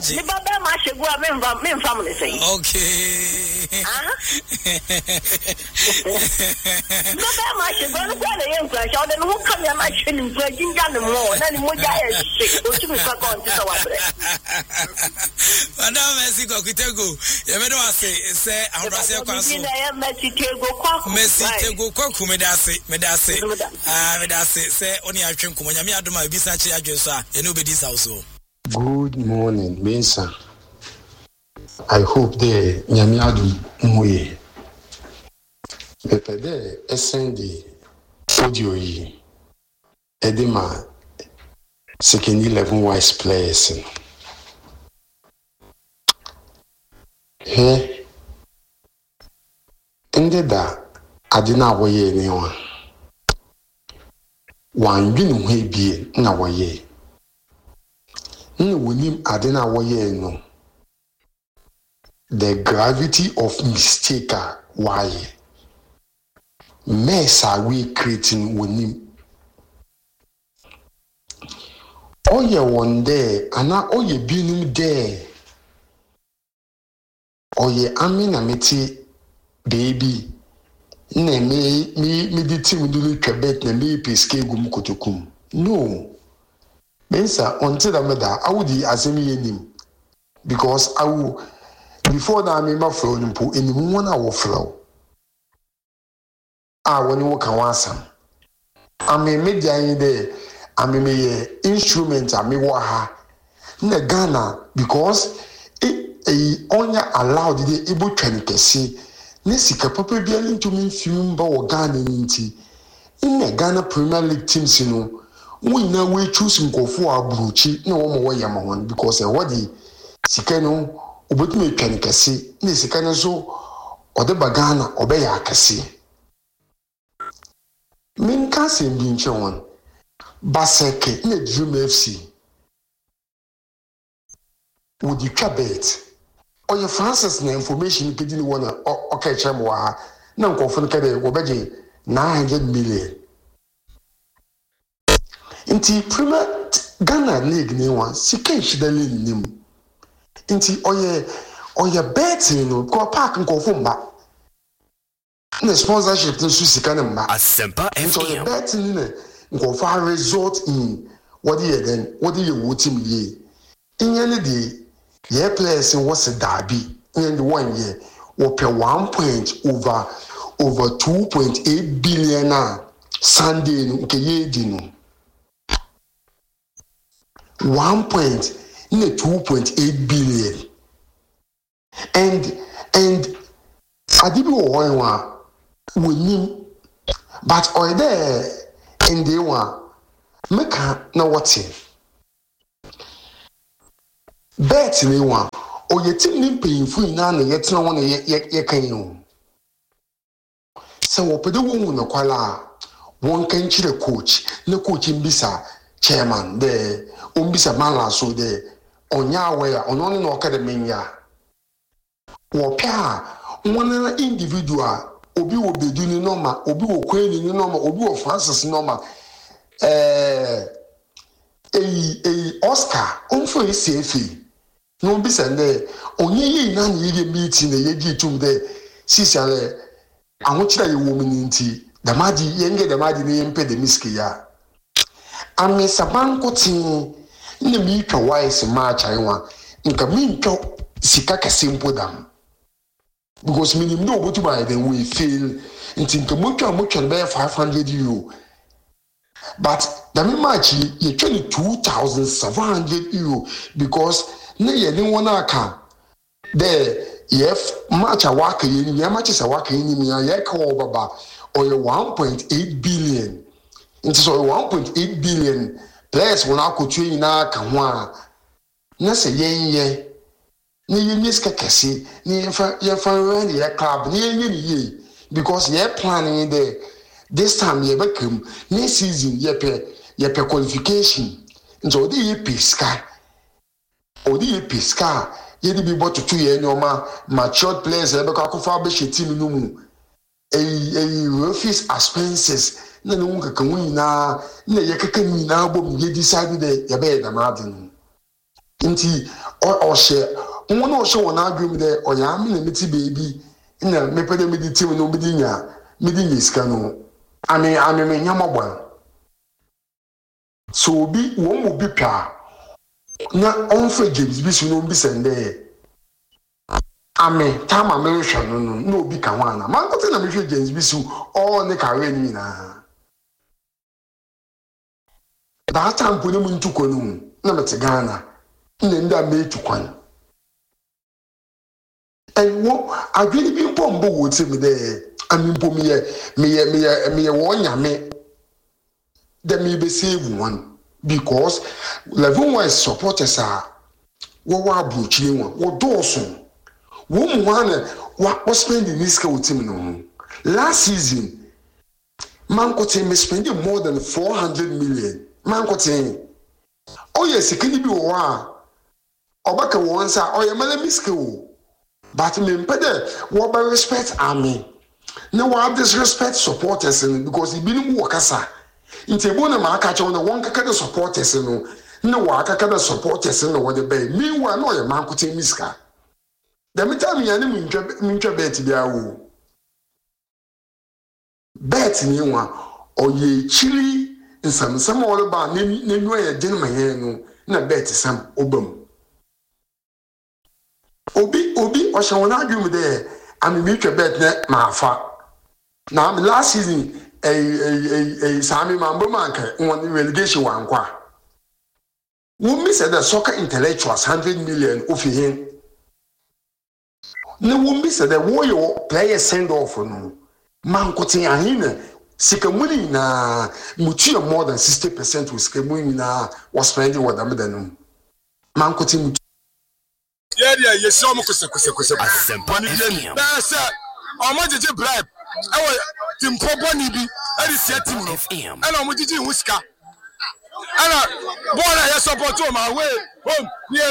The Baba Masha go men family say. Okay. Baba Masha go to the young flash, or then who come your machine in pledging down the more than Moja is sick, or to be back on to our Madame Mexico, Kitego, you say, I'm Rassel Messi, go cock, Medase, say, only I drink when I do my business, and nobody's also. Good morning, Benson. I hope the Nyamiadu Mwe. Pepede SND audio yi. Edema second 11 wise players. He ended that adina waye ni wa. Wan dwinu he bie na waye. Winim adina waye no. The gravity of mistake why mess are we creating winim. Oh yeah one day and now oh yeah binum there. Oh yeah amina meti baby. Ne me di team do kwebet na me peske gum kotokum. No. Bensa until that I would asemi enim because I will before that me ma flow nimpo enim one I flow. When you work awesome. I mean media in there I mean me instrument I mean ha na Ghana because onya allowed the able train kesi ne sika papa bia into me film ba wo Ghana nti in Ghana Premier League teams you know we now we choose nkofo abruchi na wo mo wo yama won because what the sika no obetumi twan kase na sika no so ode bagana obeya akase min ka se bi nche won baseke na Dream FC would you cabet or your Francis na information pedi ni wona okay chem wa na nkofo no kede wo beje 900 million. Inti Premier Ghana League ni one sika shidale nim. Inti oye betting no go park nkofo mba. Na sponsorship no su sika ne mba. Asempa FM. So oye betting ne nkofo result in what you team ye. Inyane de ye players in what's a derby in the 1 year or per 1 point over 2.8 billion Sunday nke ye di no. 1 point in 2.8 billion. And adibi wa winim but or there in the one make na what bet ni one or your team nim painful na na yet na one ye kan you so opede won no kwala won kan chire coach na coach mbisa chairman the umbisa man so the onya aware ono no academy ya wo pia one individual obi wo bedu ni normal obi wo kwani ni normal obi wo Francis normal Oscar onfo esefi no bisa nde onye yi na ni ye meeting na ye gi tum de sisiale ahochira ye wo mninti damadi yenge damadi ni yempe de miski ya ame sabanko tin ni mi twa wise match anwa nka mi twa sika kasimpo dam because minimum no go to buy then we fail until the much be 500 euro but the match you 22,700 euro because na ye ni wona aka there if match a work you matches a work you me ya ka baba or 1.8 billion into so 1.8 billion players will now coach na ka ho a na se yen ni yemis kakasi ni ye fa run ye club ni ye because ye planning there this time ye become next season ye pe qualification nso odi ye piska ye di bi bot to ye nyoma matured players ye be ka fa be team no mu office expenses na no nkaka wina na ye kaka wina bom ye decide de ye be na madin Inti or share. One or show an argument there or yam in the mitty baby in a mepede meditative no medinia, medinis cano. I mean, Yamawan. So be one will be car. Not on for James Biss no be sent there. I mean, time American no be Kawana. Man, what in a James Bissu or the Karenina. That time put him into Konum, number Ghana, in that made to Kwan. And what I really be bomb would say me there. I mean, me one yame. There may be save one because Lavon supporters are what Buchin, what Dawson. Woman was spending this with him. Last season, Mancote me spending more than 400 million. Mancote. Oh, yes, it can be one. Obaka once, or your mother misko. But me better, what by respect army. No, I disrespect supporters because he been workasa. In Tebuna Marca on the one kind of supporters no work kind of supporters in the bay. Meanwhile, no, your Mancote miska. The meantime, you are bet be a bet in one or ye chili in some all about no gentleman no bet some obum. Obi, or shall argue with there. I mean, make a bet net my fa. Now, last season, a Sammy Mambomanka won the relegation one qua. Women said the soccer intellectuals 100 million of him. No one said the warrior player send off no. Man coting a hina. Sikamuni na mutia more than 60% with Sikamuni na was spending what I'm done. Man coting. Yeah, you saw me kusa. That's it. I'm going to bribe. I was Tim Poboni be. I is setting of him. And I'm going to whisker. And I support my way home.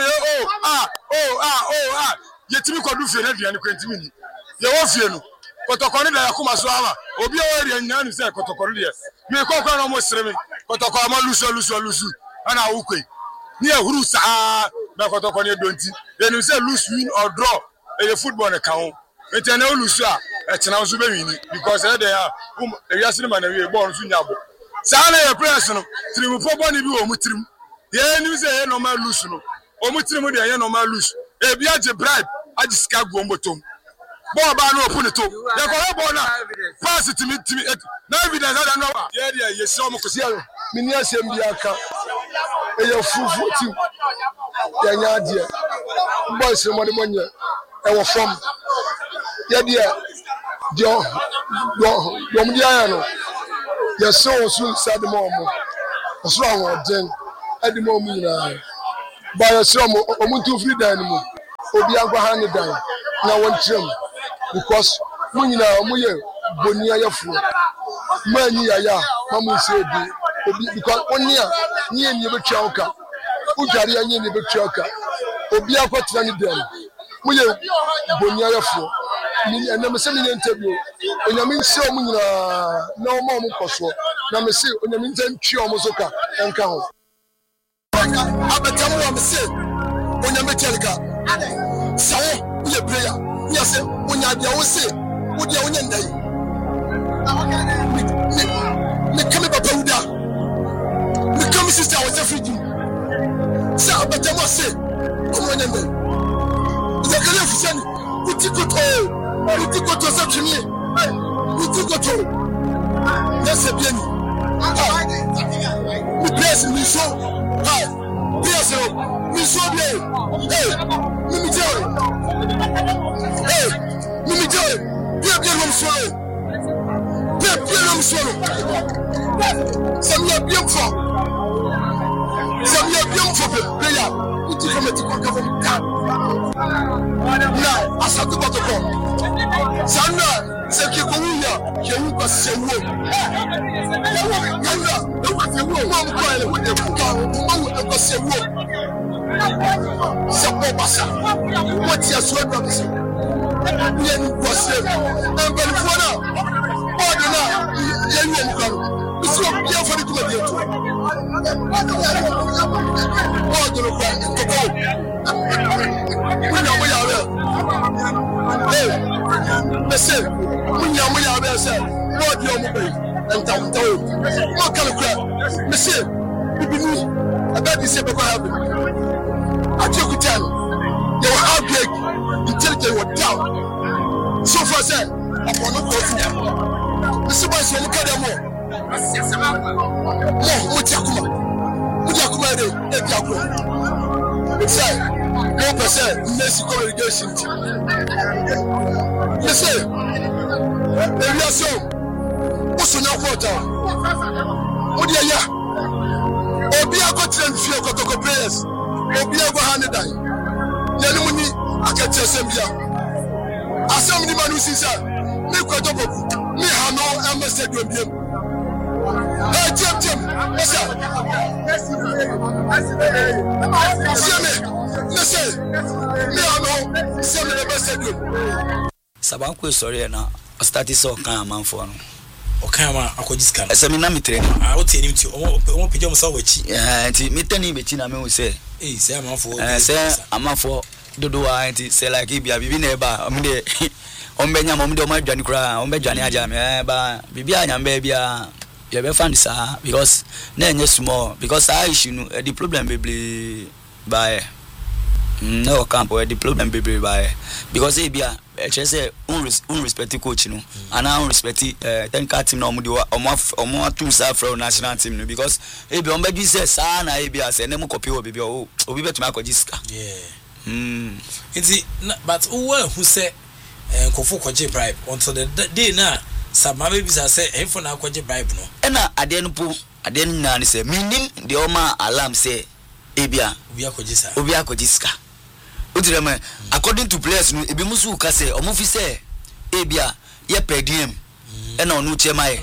Yeah, yet me could do for and 20 minutes. You won't fear no. Kotokoni da yakuma so ama. Obi ori nyanu say kotokoni de. Me kokon almost streaming. Kotokoma lusu. Ana ukwe. Ni ehuru saa na kotokoni donti. Then say lose win or draw. E football na kan. Enti na lose a e tena so be win because e dey a e yasini ma na we ball so nyabo. Saa na your players no. Trim poboni bi o mu trim. Ye ni say normal lose no. O mu trim de ye normal lose. E bi age bribe. I just can't go on bottom. Boy, no open it up. They go now. Pass it to me. No evidence. I don't know. Yeah, you saw me. Minia Sembiaka. A full 40. Yanyadia. Boys, somebody money. I was from. Yeah, Diano. Your soul soon said the moment. What's wrong with them? At the moment, by a sum of Muntu free dynamo. Obiango hand down. Now one trim because when you know Bonia Fu Mania, Mamu said because 1 year near Nibu Choka, Ujaria Nibu Choka, Obiako Trinidad, William Bonia Fu, and never sending an interview. And I mean, so no more Mukoso, Namasi, when I mean, Chiomozoka and Kao. I bet I'm saying when you metallica. So, we prayer. Yes, when you are say, what you are day. Me come up powder. Me come sister was every day. So, but I must say, come on, the girl of Sunny, what you got to such a me? What you got to? Yes, a bien. We bless me so. Yes, we so bien. Hey. Mimi Joy. Hey, Mimi Joy. Bien solo. Bien solo. Ça m'y a bien fort. Player. Tu peux mettre quoi comme ça? Là, à ça tout pas de quoi. Ça n'a, c'est qui est qui est passé où? C'est pas passé. Moi, tu as souhaité comme ça. Il y a une poissée. Un bel fois là. Oh, de là, il y a eu un calme. Ils sont bien fait de tout le bien. So far, sir, upon the court, Mr. Boys, you look at them more. It's like 1% Messi congregation. Listen, maybe I saw what's on your photo. What do you hear? Obia got 10 few players. Obia go handed down. Yanumuni, I can tell some. Asam ni manu sisa me kwato boku me ha no ambassador biem eh tem esa me ha no same ambassador Sabanko sorry na start so kan amanfo no o kan ma akojiska no esa me na metre o tie nim ti o pejom sa wachi nti metani bechi na me wo se se amanfo se amanfo dodo wa nti se like bia bibi na eba omde ombenya momde omadwani kura ombedwani aja me ba bibi anyamba bia ye be fan sa because na enye small because I issue no the problem be by no camp where the problem be by because e bia e say unrespect coach no and unrespect technical team no omo atu sa from national team no because e bia ombedwi say sa na e bia say na mo copy obi betuma akojiska It's but who say Kofu kwaje bribe until the day na sama baby say enfo na kwaje bribe no na ade no po ade na say minim de oma alarm say ebia obi akojisa utirema according to players no ebi musu ka say omo fi say ebia ye perdiem na onu chemai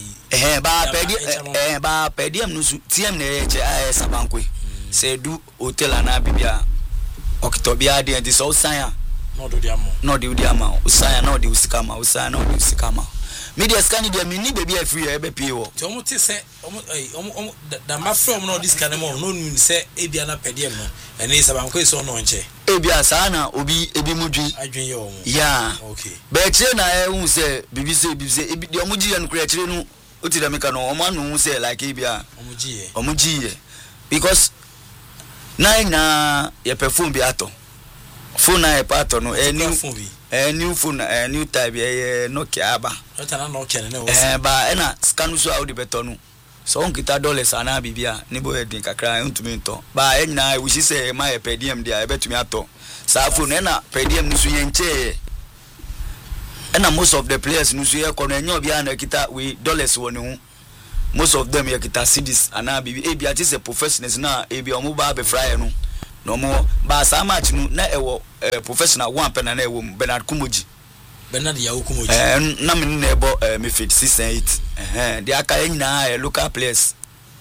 ba perdiem no su tiem na ye che Sabanko say du hotel na bibia okitobia de nti so san no do diamo usan no de usikama media scan de mini baby afri e be pie wo ti omo ti se omo da ma from no this kind mo no nu se ebia na pediem no ene Sabanko so no nche ebia sa na obi ebi mudwi adwen ye omo ya okay be kire na e hu se bibi se ebi de omo giye no kure kire no oti da meka no omo anu hu se like ebia omo giye because na ye perfume bi ato phone na e pato no new phone new type ye Nokia aba na Nokia na wo ba na scan so out the beto no so on kita dollars ana bibia ni bo edin kakra ntumi nto ba na we say my per diem dia e betumi ato sa phone na per diem no so ye nche na most of the players no so ye kono enyo bia na kita we dollars wo ne hu most of them ye kita cedis ana bibi e bia ti se professionals na e bia omo ba be fry no mo ba sa match no na ewo professional one pen na ewo Bernard Kumoji na me na ebo me fit 6-8 they aka nyina local players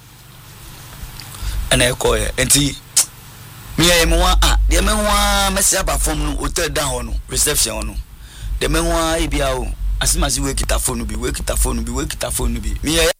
ana eko enti me e mo de me ho mesi aba form no hotel down no reception no de me ho e bia o asimasi we kita phone bi me